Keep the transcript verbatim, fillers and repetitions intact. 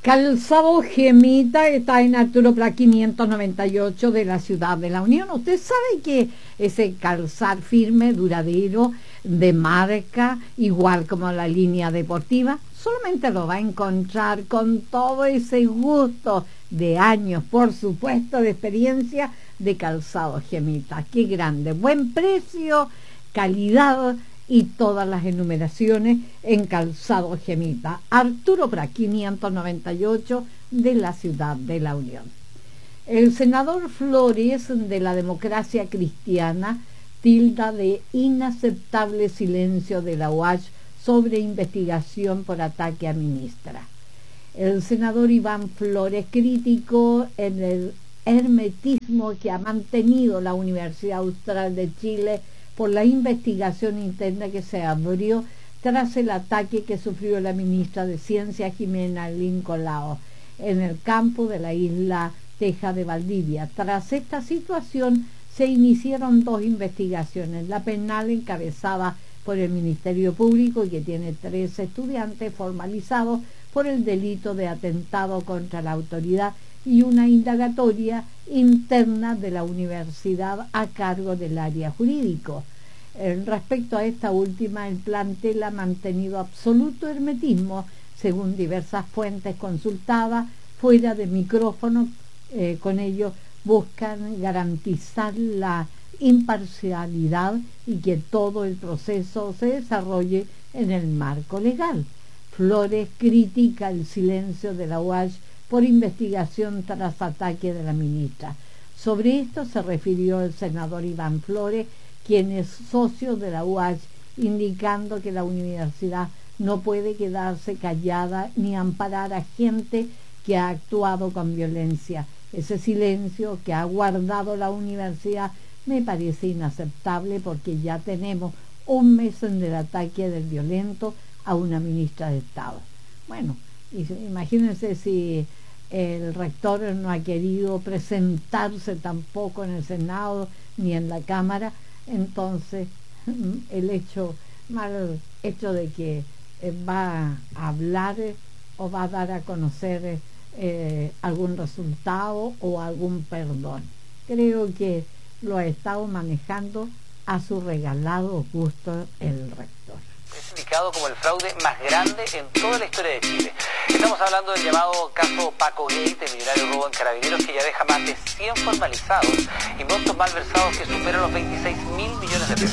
Calzado Gemita está en Arturo Prat quinientos noventa y ocho de la Ciudad de la Unión. Usted sabe que ese calzar firme, duradero, de marca, igual como la línea deportiva, solamente lo va a encontrar con todo ese gusto de años, por supuesto, de experiencia de Calzado Gemita. Qué grande, buen precio, calidad y todas las enumeraciones en Calzado Gemita. Arturo Prat quinientos noventa y ocho de la Ciudad de la Unión. El senador Flores de la Democracia Cristiana tilda de inaceptable silencio de la U A C H sobre investigación por ataque a ministra. El senador Iván Flores criticó en el hermetismo que ha mantenido la Universidad Austral de Chile por la investigación interna que se abrió tras el ataque que sufrió la ministra de Ciencia Jimena Lincolao en el campo de la isla Teja de Valdivia. Tras esta situación se iniciaron dos investigaciones, la penal encabezada por el Ministerio Público, que tiene tres estudiantes formalizados por el delito de atentado contra la autoridad, y una indagatoria interna de la universidad a cargo del área jurídico. En respecto a esta última, el plantel ha mantenido absoluto hermetismo, según diversas fuentes consultadas fuera de micrófono. Eh, con ello buscan garantizar la imparcialidad y que todo el proceso se desarrolle en el marco legal. Flores critica el silencio de la U A C H por investigación tras ataque de la ministra. Sobre esto se refirió el senador Iván Flores, quien es socio de la U A C H, indicando que la universidad no puede quedarse callada ni amparar a gente que ha actuado con violencia. Ese silencio que ha guardado la universidad me parece inaceptable, porque ya tenemos un mes del ataque del violento a una ministra de Estado. Bueno, imagínense si el rector no ha querido presentarse tampoco en el Senado ni en la Cámara, entonces el hecho, mal hecho de que va a hablar o va a dar a conocer eh, algún resultado o algún perdón. Creo que lo ha estado manejando a su regalado gusto el rector. Es indicado como el fraude más grande en toda la historia de Chile. Estamos hablando del llamado caso Paco Gate, el millonario robo en Carabineros, que ya deja más de cien formalizados y montos malversados que superan los veintiséis mil millones de pesos.